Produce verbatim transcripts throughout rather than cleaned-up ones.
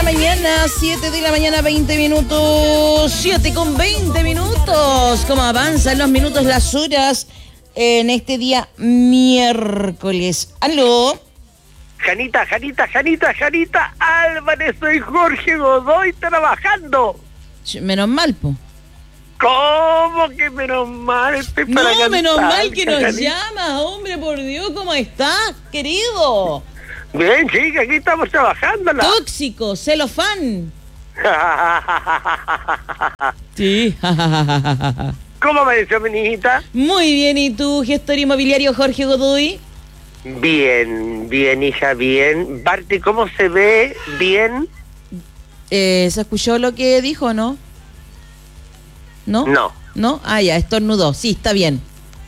mañana, siete de la mañana, veinte minutos, siete con veinte minutos. ¿Cómo avanzan los minutos, las horas en este día miércoles? ¿Aló? Janita, Janita, Janita, Janita Álvarez, soy Jorge Godoy trabajando. Menos mal, po. ¿Cómo que menos mal? Estoy para No, cantar, menos mal que nos Janita. llamas, hombre, por Dios, ¿cómo estás, querido? Bien, chica, aquí estamos trabajando. Tóxico, celofán. Sí. ¿Cómo amaneció, mi niñita? Muy bien, ¿y tú, gestor inmobiliario Jorge Godoy? Bien, bien, hija, bien. Barty, ¿cómo se ve? Bien. Eh, ¿Se escuchó lo que dijo, no? ¿No? No. ¿No? Ah, ya, estornudó. Sí, está bien.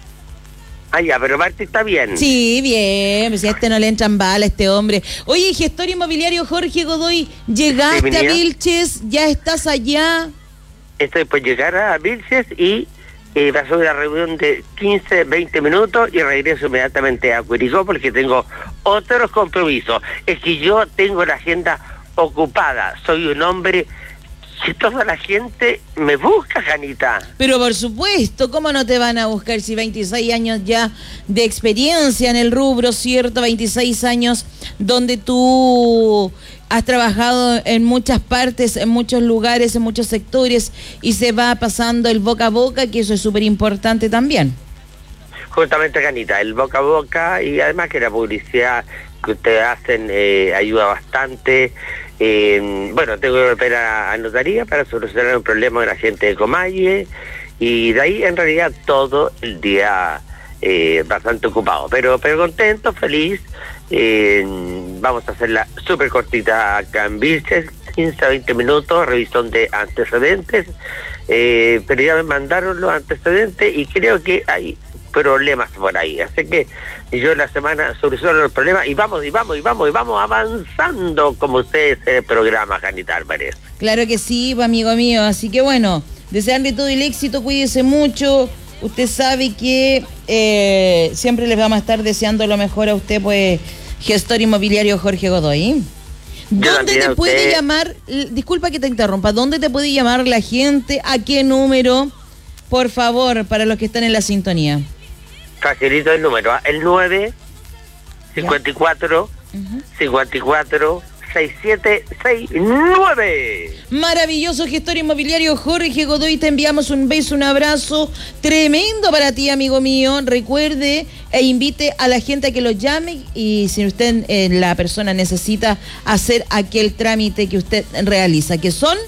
Ah, ya, pero Barty está bien. Sí, bien. Si a este no le entran balas, a este hombre. Oye, gestor inmobiliario Jorge Godoy, ¿llegaste Sí, a venía. Vilches? ¿Ya estás allá? Estoy por llegar a Vilches y eh, va a ser una reunión de quince, veinte minutos y regreso inmediatamente a Curicó porque tengo otros compromisos. Es que yo tengo la agenda ocupada. Soy un hombre que toda la gente me busca, Janita. Pero por supuesto, ¿cómo no te van a buscar si veintiséis años ya de experiencia en el rubro, ¿cierto? veintiséis años donde tú has trabajado en muchas partes, en muchos lugares, en muchos sectores y se va pasando el boca a boca, que eso es súper importante también. Justamente, Janita, el boca a boca y además que la publicidad que ustedes hacen eh, ayuda bastante. Eh, bueno, tengo que volver a, a notaría para solucionar un problema de la gente de Comalle y de ahí en realidad todo el día eh, bastante ocupado, pero pero contento, feliz. Eh, vamos a hacerla súper cortita acá en Vilches, quince a veinte minutos, revisión de antecedentes, eh, pero ya me mandaron los antecedentes y creo que hay problemas por ahí, así que yo la semana soluciono el problema y vamos, y vamos, y vamos, y vamos avanzando como ustedes en el programa, Janita Álvarez. Claro que sí, amigo mío, así que bueno, desearle todo el éxito, cuídese mucho. Usted sabe que eh, siempre les vamos a estar deseando lo mejor a usted, pues, gestor inmobiliario Jorge Godoy. ¿Dónde también te a puede usted. llamar? L- Disculpa que te interrumpa. ¿Dónde te puede llamar la gente? ¿A qué número? Por favor, para los que están en la sintonía. Facilito el número, ¿ah? El nueve cincuenta y cuatro cincuenta y cuatro sesenta y siete sesenta y nueve. Maravilloso gestor inmobiliario Jorge Godoy, te enviamos un beso, un abrazo tremendo para ti, amigo mío. Recuerde e invite a la gente a que lo llame y si usted, eh, la persona necesita hacer aquel trámite que usted realiza, que son...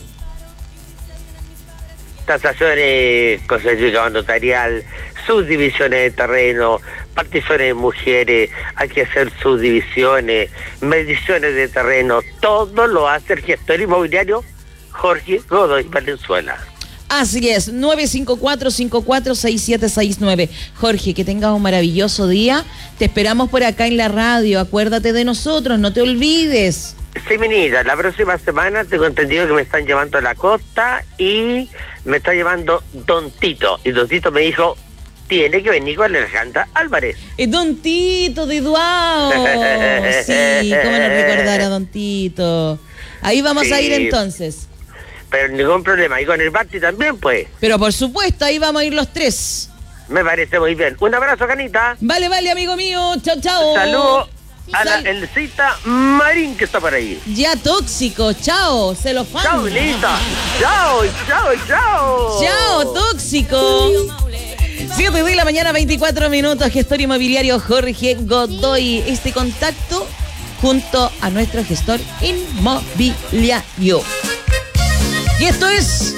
Tasaciones con certificado notarial, subdivisiones de terreno, particiones de mujeres, hay que hacer subdivisiones, mediciones de terreno, todo lo hace el gestor inmobiliario Jorge Godoy Valenzuela. Así es, nueve cinco cuatro, cinco cuatro seis siete seis nueve. Jorge, que tengas un maravilloso día. Te esperamos por acá en la radio. Acuérdate de nosotros, no te olvides. Sí, menina, la próxima semana tengo entendido que me están llevando a la costa y me está llevando Don Tito. Y Don Tito me dijo, tiene que venir con Alejandra Álvarez. Es Don Tito de Duao. Sí, cómo no recordar a Don Tito. Ahí vamos Sí. a ir entonces. Pero ningún problema. Y con el Barty también, pues. Pero por supuesto, ahí vamos a ir los tres. Me parece muy bien. Un abrazo, Canita. Vale, vale, amigo mío. Chao, chao. Saludos a la Sal- Elcita Marín que está por ahí. Ya tóxico. Chao. Se lo fan. Chao, Elita. Chao, chao, chao. Chao, tóxico. siete de la mañana, veinticuatro minutos. Gestor inmobiliario Jorge Godoy. Este contacto junto a nuestro gestor inmobiliario. Y esto es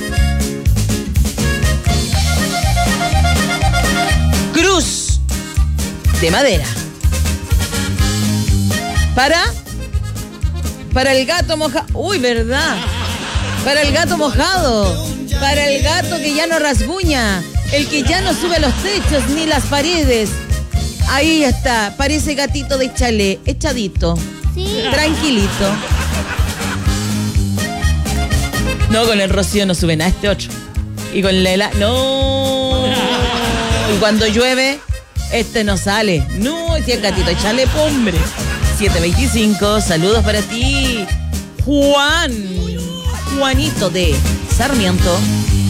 Cruz de Madera. Para Para el gato mojado. Uy, ¿verdad? Para el gato mojado. Para el gato que ya no rasguña. El que ya no sube a los techos ni las paredes. Ahí está. Parece gatito de chalet. Echadito. Sí. Tranquilito. No, con el rocío no sube nada, este otro. Y con la helada, no. Y cuando llueve, este no sale. No, si el gatito, échale, hombre. siete veinticinco, saludos para ti. Juan, Juanito de Sarmiento.